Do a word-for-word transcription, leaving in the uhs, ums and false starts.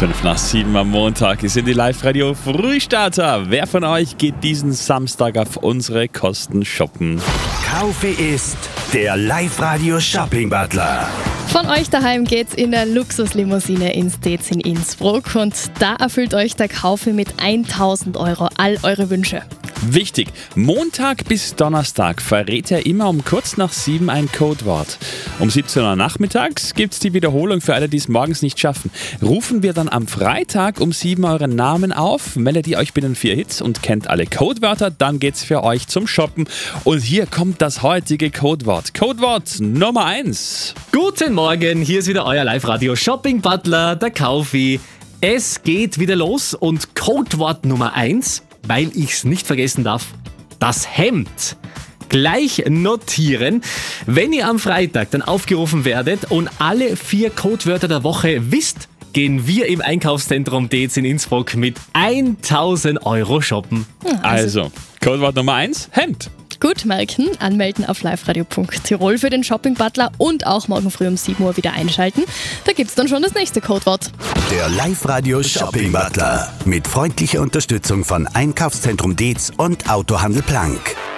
Fünf nach sieben am Montag sind die Live-Radio Frühstarter. Wer von euch geht diesen Samstag auf unsere Kosten shoppen? Kaufe ist der Live-Radio Shopping Butler. Von euch daheim geht's in der Luxuslimousine ins D E Z in Innsbruck und da erfüllt euch der Kaufe mit tausend Euro all eure Wünsche. Wichtig, Montag bis Donnerstag verrät er immer um kurz nach sieben ein Codewort. Um siebzehn Uhr nachmittags gibt's die Wiederholung für alle, die es morgens nicht schaffen. Rufen wir dann am Freitag um sieben euren Namen auf, meldet ihr euch binnen vier Hits und kennt alle Codewörter, dann geht's für euch zum Shoppen. Und hier kommt das heutige Codewort. Codewort Nummer eins. Guten Morgen, hier ist wieder euer Live-Radio Shopping Butler, der Kaufi. Es geht wieder los und Codewort Nummer eins, weil ich es nicht vergessen darf, das Hemd. Gleich notieren, wenn ihr am Freitag dann aufgerufen werdet und alle vier Codewörter der Woche wisst, gehen wir im Einkaufszentrum D E Z in Innsbruck mit tausend Euro shoppen. Also, Codewort Nummer eins, Hemd. Gut merken, anmelden auf liveradio punkt tirol für den Shopping Butler und auch morgen früh um sieben Uhr wieder einschalten. Da gibt's dann schon das nächste Codewort. Der Live-Radio Shopping Butler mit freundlicher Unterstützung von Einkaufszentrum D E Z und Autohandel Plank.